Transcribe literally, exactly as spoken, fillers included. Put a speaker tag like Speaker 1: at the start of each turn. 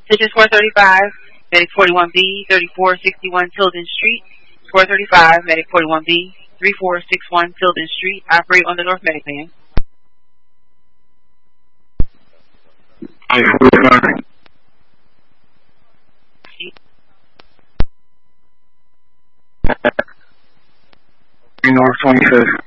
Speaker 1: Station four thirty-five, Medic forty-one B, thirty-four sixty-one Tilden Street. four thirty-five, Medic forty-one B, thirty-four sixty-one Tilden Street. Operate on the North Medic Band.
Speaker 2: North twenty-fifth.